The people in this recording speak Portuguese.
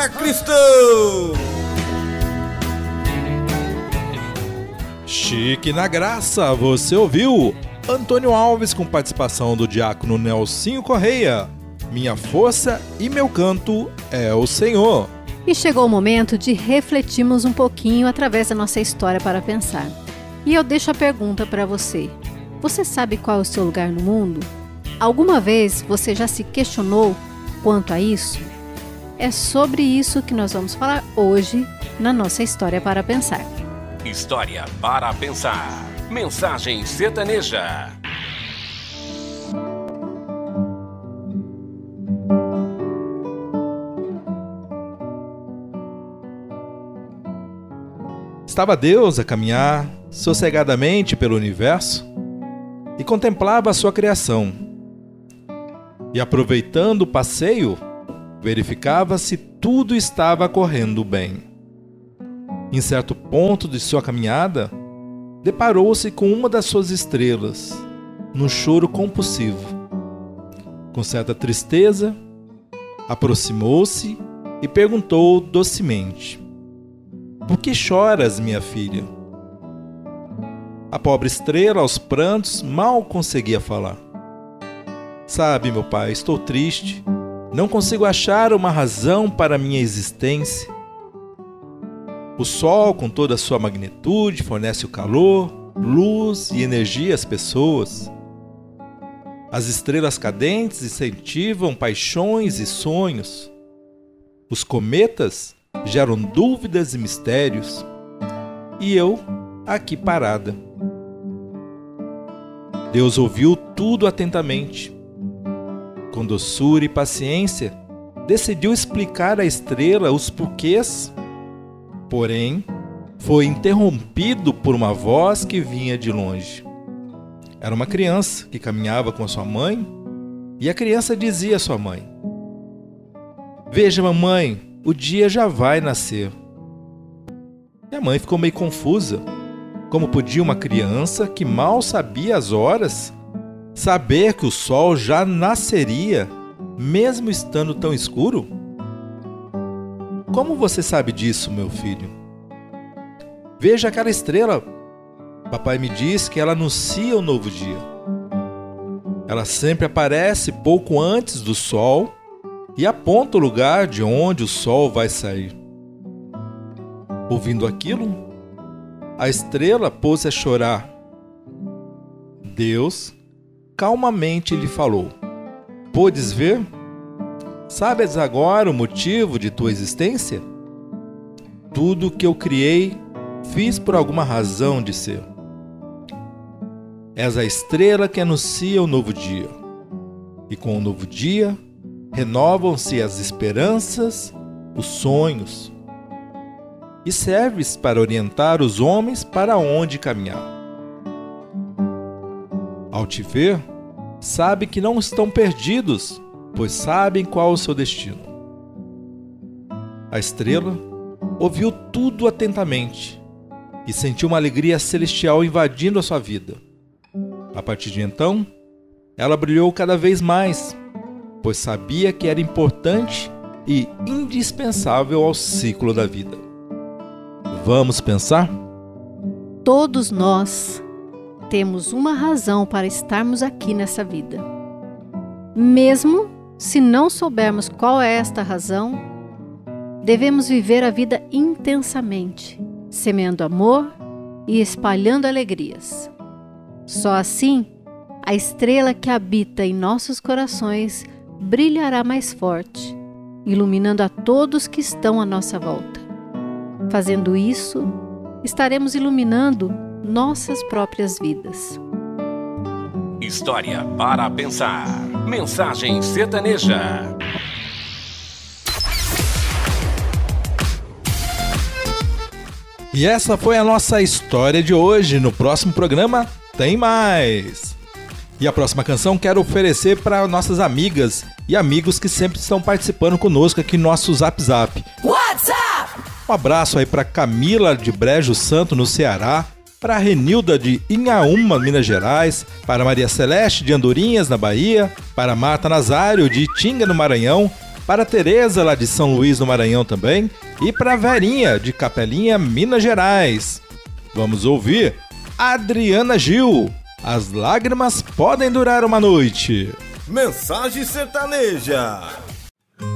Sacristão! Chique na Graça, você ouviu? Antônio Alves com participação do diácono Nelsinho Correia. Minha força e meu canto é o Senhor. E chegou o momento de refletirmos um pouquinho através da nossa história para pensar. E eu deixo a pergunta para você. Você sabe qual é o seu lugar no mundo? Alguma vez você já se questionou quanto a isso? É sobre isso que nós vamos falar hoje na nossa História para Pensar. História para Pensar. Mensagem sertaneja. Estava Deus a caminhar sossegadamente pelo universo e contemplava a sua criação. E aproveitando o passeio, verificava se tudo estava correndo bem. Em certo ponto de sua caminhada, deparou-se com uma das suas estrelas, num choro compulsivo. Com certa tristeza, aproximou-se e perguntou docemente: "Por que choras, minha filha?" A pobre estrela, aos prantos, mal conseguia falar. "Sabe, meu pai, estou triste. Não consigo achar uma razão para a minha existência. O sol, com toda a sua magnitude, fornece o calor, luz e energia às pessoas. As estrelas cadentes incentivam paixões e sonhos. Os cometas geram dúvidas e mistérios. E eu, aqui parada." Deus ouviu tudo atentamente. Com doçura e paciência, decidiu explicar à estrela os porquês. Porém, foi interrompido por uma voz que vinha de longe. Era uma criança que caminhava com a sua mãe, e a criança dizia à sua mãe: "Veja, mamãe, o dia já vai nascer." E a mãe ficou meio confusa. Como podia uma criança que mal sabia as horas saber que o sol já nasceria, mesmo estando tão escuro? "Como você sabe disso, meu filho?" "Veja aquela estrela. Papai me diz que ela anuncia o novo dia. Ela sempre aparece pouco antes do sol e aponta o lugar de onde o sol vai sair." Ouvindo aquilo, a estrela pôs-se a chorar. Deus calmamente lhe falou: "Podes ver? Sabes agora o motivo de tua existência? Tudo o que eu criei, fiz por alguma razão de ser. És a estrela que anuncia o novo dia. E com o novo dia, renovam-se as esperanças, os sonhos. E serves para orientar os homens para onde caminhar. Ao te ver, sabe que não estão perdidos, pois sabem qual é o seu destino." A estrela ouviu tudo atentamente e sentiu uma alegria celestial invadindo a sua vida. A partir de então, ela brilhou cada vez mais, pois sabia que era importante e indispensável ao ciclo da vida. Vamos pensar? Todos nós temos uma razão para estarmos aqui nessa vida. Mesmo se não soubermos qual é esta razão, devemos viver a vida intensamente, semeando amor e espalhando alegrias. Só assim, a estrela que habita em nossos corações brilhará mais forte, iluminando a todos que estão à nossa volta. Fazendo isso, estaremos iluminando nossas próprias vidas. História para Pensar. Mensagem sertaneja. E essa foi a nossa história de hoje. No próximo programa tem mais. E a próxima canção quero oferecer para nossas amigas e amigos que sempre estão participando conosco aqui no nosso Zap Zap. WhatsApp! Um abraço aí para Camila de Brejo Santo, no Ceará, para Renilda de Inhaúma, Minas Gerais, para Maria Celeste de Andorinhas, na Bahia, para Marta Nazário de Itinga, no Maranhão, para a Tereza, lá de São Luís, no Maranhão também, e para a Verinha, de Capelinha, Minas Gerais. Vamos ouvir Adriana Gil. As lágrimas podem durar uma noite. Mensagem sertaneja.